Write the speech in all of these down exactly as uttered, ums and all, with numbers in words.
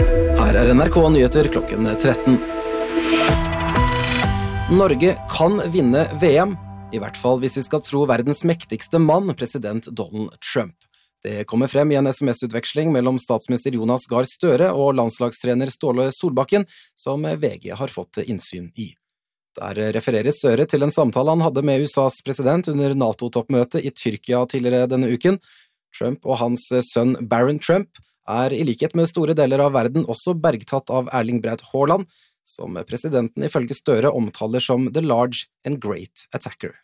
Her er N R K Nyheter klokken tretten. Norge kan vinne V M, i hvert fall hvis vi skal tro verdens mektigste mann, president Donald Trump. Det kommer frem i en sms-utveksling mellom statsminister Jonas Gahr Støre og landslagstrener Ståle Solbakken, som V G har fått innsyn i. Der refererer Støre til en samtale han hadde med U S A's president under NATO-toppmøtet i Tyrkia tidligere denne uken. Trump og hans sønn Barron Trump er i likhet med store deler av verden også bergtatt av Erling Braut Haaland, som presidenten ifølge Støre omtaler som «the large and great attacker».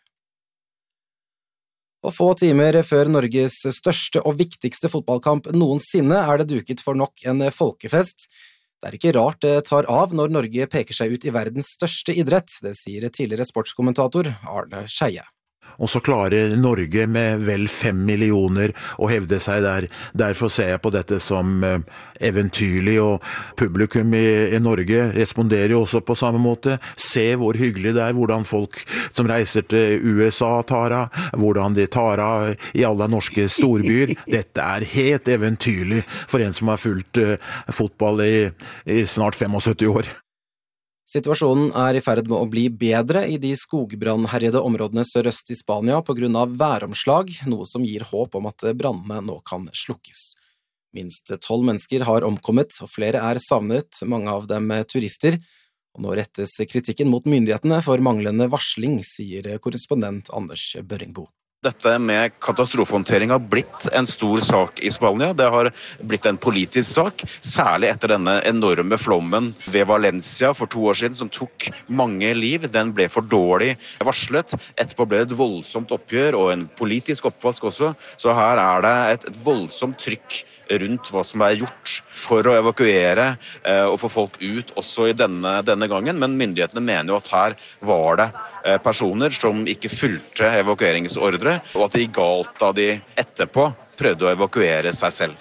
Og få timer før Norges største og viktigste fotballkamp noensinne er det duket for nok en folkefest. Det er ikke rart det tar av når Norge peker seg ut i verdens største idrett, det sier tidligere sportskommentator Arne Skeie. Og så klarer Norge med vel fem millioner å hevde seg der. Derfor ser jeg på dette som eventyrlig, og publikum i, i Norge responderer jo også på samme måte. Se hvor hyggelig det er, hvordan folk som reiser til U S A tar av, hvordan de tar av i alle norske storbyer. Dette er helt eventyrlig for en som har fulgt uh, fotball i, i snart syttifem år. Situasjonen er i ferd med å bli bedre i de skogbrannherjede områdene sørøst i Spania på grunn av væromslag, noe som gir håp om at brannene nå kan slukkes. Minst tolv mennesker har omkommet, og flere er savnet, mange av dem turister. Og nå rettes kritikken mot myndighetene for manglende varsling, sier korrespondent Anders Børringbo. Dette med katastrofehåndtering har blitt en stor sak i Spania. Det har blitt en politisk sak, særlig etter denne enorme flommen ved Valencia for to år siden, som tok mange liv. Den ble for dårlig varslet. Etterpå ble det et voldsomt oppgjør og en politisk oppvask også. Så her er det et, et voldsomt trykk rundt hva som er gjort for å evakuere eh, og få folk ut også i denne, denne gangen. Men myndighetene mener jo at her var det personer som ikke fulgte evakueringsordre, og at det gikk galt da de etterpå prøvde å evakuere seg selv.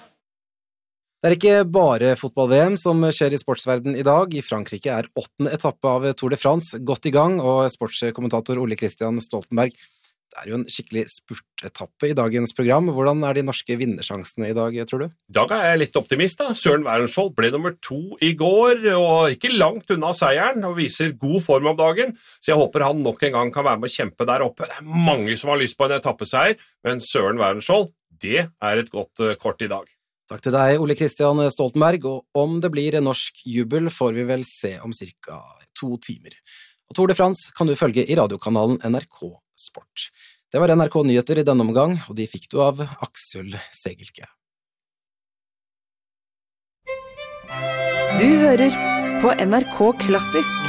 Det er ikke bare fotball-V M som skjer i sportsverden i dag. I Frankrike er åttende etappe av Tour de France godt i gang, og sportskommentator Ole Christian Stoltenberg, det er jo en skikkelig spurtetappe i dagens program. Hvordan er de norske vinnersjansene i dag, tror du? I dag er jeg litt optimist da. Søren Wærenskjold ble nummer to i går, og ikke langt unna seieren, og viser god form om dagen. Så jeg håper han nok en gang kan være med å kjempe der oppe. Det er mange som har lyst på en etappeseier, men Søren Wærenskjold, det er et godt kort i dag. Takk til deg, Ole Christian Stoltenberg, og om det blir en norsk jubel får vi vel se om cirka to timer. Og Tour de France kan du følge i radiokanalen N R K Sport. Det var N R K Nyheter i denne omgang, og de fikk du av Aksel Segelke. Du hører på N R K Klassisk.